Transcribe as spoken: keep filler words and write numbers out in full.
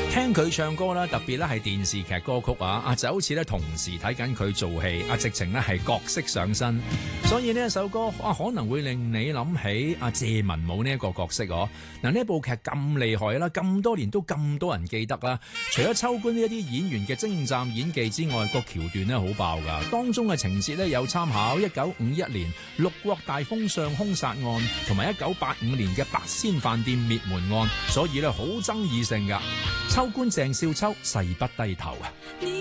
聽佢唱歌啦，特別咧係電視劇歌曲啊，啊就好似咧同時睇緊佢做戲，啊直情咧係角色上身，所以呢一首歌啊可能會令你諗起阿謝文武呢一個角色哦。嗱，呢部劇咁厲害啦，咁多年都咁多人記得啦。除咗秋官呢一啲演員嘅精湛演技之外，個橋段咧好爆噶，當中嘅情節咧有參考一九五一年六國大封相兇殺案，同埋一九八五年嘅八仙飯店滅門案，所以咧好爭議性噶。秋官鄭少秋誓不低頭啊！